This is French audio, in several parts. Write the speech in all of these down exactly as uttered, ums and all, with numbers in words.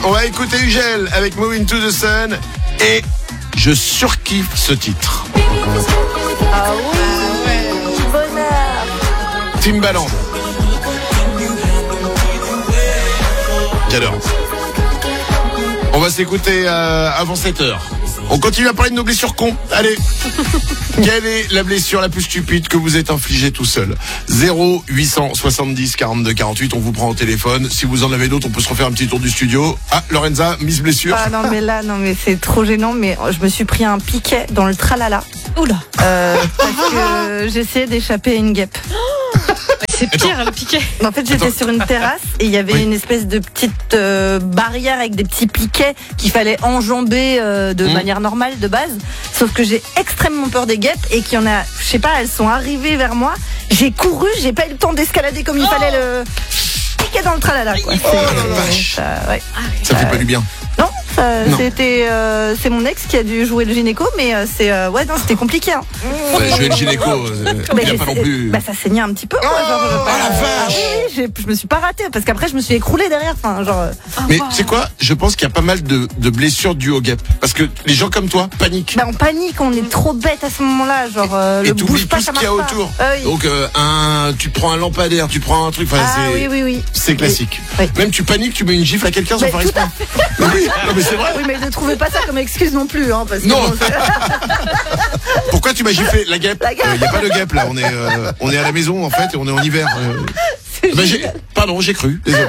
On va écouter Ugel avec Move Into the Sun et je surkiffe ce titre. Ah oui, bonheur. Timbaland. J'adore. On va s'écouter euh, avant sept heures. On continue à parler de nos blessures cons. Allez. Quelle est la blessure la plus stupide que vous êtes infligée tout seul? Zéro huit cent soixante-dix quarante-deux quarante-huit. On vous prend au téléphone. Si vous en avez d'autres, on peut se refaire un petit tour du studio. Ah, Lorenza, Miss Blessure. Ah non mais là, non mais c'est trop gênant. Mais je me suis pris un piquet dans le tralala. Oula. Euh, parce que j'essayais d'échapper à une guêpe. C'est pire, le piquet. En fait, j'étais Attends. sur une terrasse et il y avait Oui. une espèce de petite euh, barrière avec des petits piquets qu'il fallait enjamber euh, de Mmh. manière normale, de base. Sauf que j'ai extrêmement peur des guêpes et qu'il y en a, je sais pas, elles sont arrivées vers moi. J'ai couru, j'ai pas eu le temps d'escalader comme il Oh. fallait le piquet dans le tralala. Quoi. Oh la vache. Ça, ouais. Ça fait pas du bien. Non, ça, Non. c'était, euh, c'est mon ex qui a dû jouer le gynéco, mais euh, c'est, euh, ouais, non, c'était compliqué. Hein. Ouais, je vais le gynéco. euh, Mais il a j'ai- pas non plus. Bah ça saignait un petit peu. Quoi, Oh, genre, je veux pas- la vache. Ah oui, oui, j'ai- je me suis pas ratée parce qu'après je me suis écroulée derrière. Enfin, genre. euh, Mais tu sais quoi? Je pense qu'il y a pas mal de, de blessures dues aux guêpes. Parce que les gens comme toi paniquent. Bah on panique, on est trop bête à ce moment-là. Genre euh, Et le t'oublies bouge pas, tout ce ça qu'il y a marche pas. autour. Ah oui. Donc euh, un, tu prends un lampadaire, tu prends un truc. Enfin, Ah c'est, oui, oui, oui. c'est classique. Oui. Même tu paniques, tu mets une gifle à quelqu'un sans Mais faire tout exprès. Oui, non, mais c'est vrai. Oui, mais ne trouvez pas ça comme excuse non plus, hein, parce que Non. bon, c'est- Pourquoi tu m'as giflé la guêpe? La guêpe. Il n'y a pas de guêpe là. On est, euh, on est à la maison en fait et on est en hiver. Euh, c'est bah, j'ai, génial. pardon, j'ai cru. Désolé.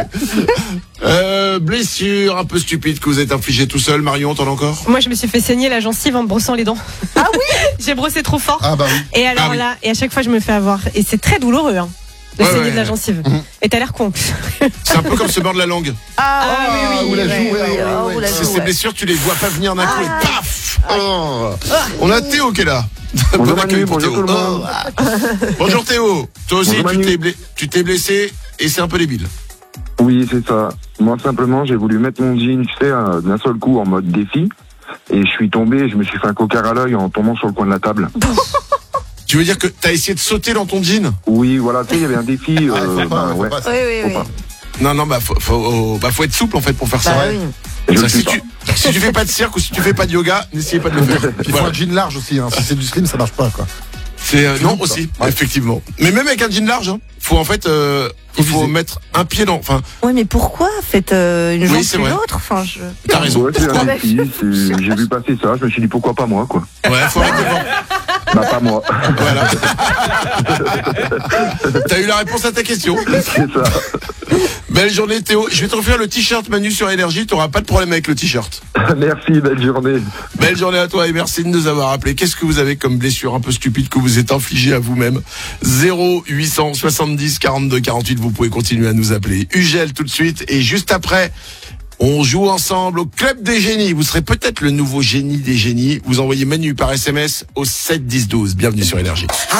Euh, blessure un peu stupide que vous êtes infligée tout seul. Marion, t'en as encore? Moi, je me suis fait saigner la gencive en me brossant les dents. Ah oui. J'ai brossé trop fort. Ah bah oui. Et alors Ah oui. là, et à chaque fois, je me fais avoir. Et c'est très douloureux, hein, de Ouais, saigner ouais. de la gencive. Mhm. Et t'as l'air con. C'est un peu comme se mordre la langue. Ah, Ah, oui, oui, oui, ou la ouais, joue, ouais, ouais, ouais, oh, ouais, ou la ouais. C'est joue, ces ouais. blessures, tu les vois pas venir d'un coup et Ah. paf. Oh. On a Théo qui est là. Bonjour Bon accueil Manu, pour bonjour Théo. tout le monde. Oh. Bonjour Théo. Toi aussi, Bonjour tu Manu. t'es, blessé, tu t'es blessé et c'est un peu débile. Oui, c'est ça. Moi, simplement, j'ai voulu mettre mon jean, tu sais, euh, d'un seul coup en mode défi. Et je suis tombé, je me suis fait un coquard à l'œil en tombant sur le coin de la table. Tu veux dire que t'as essayé de sauter dans ton jean? Oui, voilà, tu sais, il y avait un défi. Ah, euh, faut pas, bah, faut ouais. pas. Oui, oui, oui. Faut pas. Non, non, bah faut, faut, bah faut être souple en fait pour faire ça. Bah Ouais. oui. Je Ça, le si, suis tu, si tu fais pas de cirque ou si tu fais pas de yoga, n'essayez pas de le faire. Il faut Voilà. un jean large aussi, hein. Si c'est du slim, ça marche pas, quoi. C'est euh, non Jean, aussi, ouais. effectivement. Mais même avec un jean large, hein, faut en fait, euh, il Faut faut viser. mettre un pied dans. Enfin, Oui, mais pourquoi faites euh, une jambe Oui, c'est plus vrai. l'autre? Enfin, je. t'as raison. Ouais, c'est Pourquoi? un défi. c'est- J'ai vu passer ça, je me suis dit pourquoi pas moi, quoi. Ouais, faut arrêter de vendre. Bah, pas moi. Voilà. T'as eu la réponse à ta question. C'est ça. Belle journée Théo. Je vais te refaire le t-shirt Manu sur Énergie. T'auras pas de problème avec le t-shirt. Merci, belle journée. Belle journée à toi et merci de nous avoir appelé. Qu'est-ce que vous avez comme blessure un peu stupide que vous êtes infligée à vous-même? Zéro huit cent soixante-dix quarante-deux quarante-huit. Vous pouvez continuer à nous appeler. Ugel tout de suite et juste après. On joue ensemble au Club des Génies. Vous serez peut-être le nouveau génie des génies. Vous envoyez Manu par S M S au sept dix douze. Bienvenue sur Énergie.